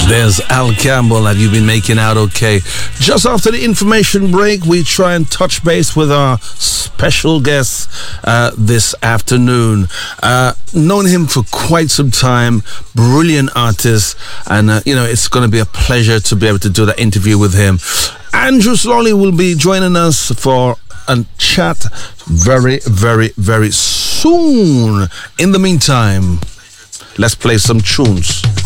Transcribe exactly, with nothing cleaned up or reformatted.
There's Al Campbell. Have you been making out okay? Just after the information break, we try and touch base with our special guest uh, this afternoon. Uh, known him for quite some time, brilliant artist, and uh, you know, it's going to be a pleasure to be able to do that interview with him. Andrew Slawley will be joining us for a chat very, very, very soon. In the meantime, let's play some tunes.